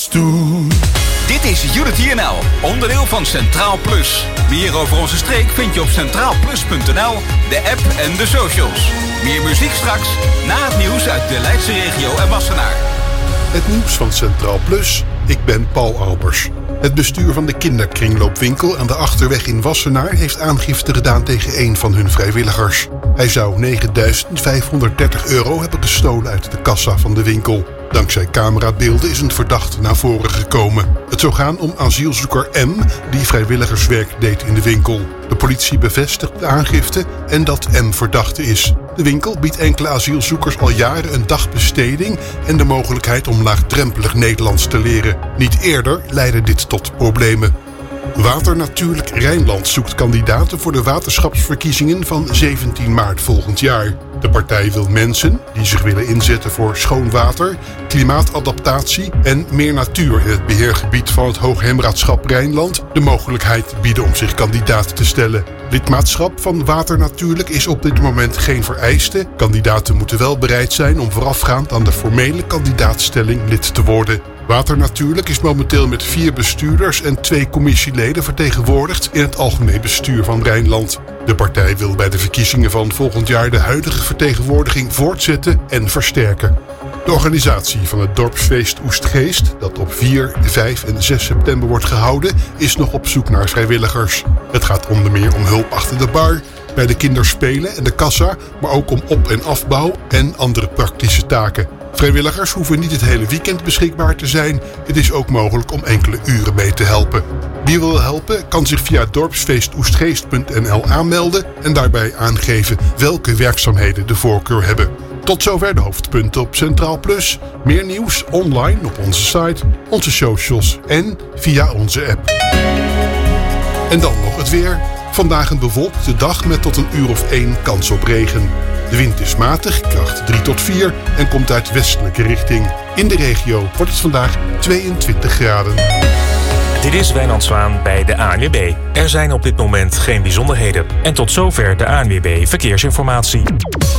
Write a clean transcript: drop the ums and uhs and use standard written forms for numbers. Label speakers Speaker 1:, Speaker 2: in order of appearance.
Speaker 1: stoet.
Speaker 2: Dit is Unity NL, onderdeel van Centraal Plus. Meer over onze streek vind je op centraalplus.nl, de app en de socials. Meer muziek straks, na het nieuws uit de Leidse regio en Wassenaar.
Speaker 1: Het nieuws van Centraal Plus. Ik ben Paul Albers. Het bestuur van de kinderkringloopwinkel aan de Achterweg in Wassenaar heeft aangifte gedaan tegen een van hun vrijwilligers. Hij zou €9.530 hebben gestolen uit de kassa van de winkel. Dankzij camerabeelden is een verdachte naar voren gekomen. Het zou gaan om asielzoeker M, die vrijwilligerswerk deed in de winkel. De politie bevestigt de aangifte en dat M verdachte is. De winkel biedt enkele asielzoekers al jaren een dagbesteding en de mogelijkheid om laagdrempelig Nederlands te leren. Niet eerder leidde dit tot problemen. Waternatuurlijk Rijnland zoekt kandidaten voor de waterschapsverkiezingen van 17 maart volgend jaar. De partij wil mensen die zich willen inzetten voor schoon water, klimaatadaptatie en meer natuur in het beheergebied van het Hoogheemraadschap Rijnland de mogelijkheid bieden om zich kandidaat te stellen. Lidmaatschap van Waternatuurlijk is op dit moment geen vereiste. Kandidaten moeten wel bereid zijn om voorafgaand aan de formele kandidaatstelling lid te worden. Waternatuurlijk is momenteel met 4 bestuurders en 2 commissieleden vertegenwoordigd in het algemeen bestuur van Rijnland. De partij wil bij de verkiezingen van volgend jaar de huidige vertegenwoordiging voortzetten en versterken. De organisatie van het dorpsfeest Oestgeest, dat op 4, 5 en 6 september wordt gehouden, is nog op zoek naar vrijwilligers. Het gaat onder meer om hulp achter de bar, bij de kinderspelen en de kassa, maar ook om op- en afbouw en andere praktische taken. Vrijwilligers hoeven niet het hele weekend beschikbaar te zijn. Het is ook mogelijk om enkele uren mee te helpen. Wie wil helpen kan zich via dorpsfeestoestgeest.nl aanmelden en daarbij aangeven welke werkzaamheden de voorkeur hebben. Tot zover de hoofdpunten op Centraal Plus. Meer nieuws online op onze site, onze socials en via onze app. En dan nog het weer. Vandaag een bewolkte dag met tot een uur of 1 kans op regen. De wind is matig, kracht 3 tot 4 en komt uit westelijke richting. In de regio wordt het vandaag 22 graden.
Speaker 3: Dit is Wijnand Zwaan bij de ANWB. Er zijn op dit moment geen bijzonderheden. En tot zover de ANWB Verkeersinformatie.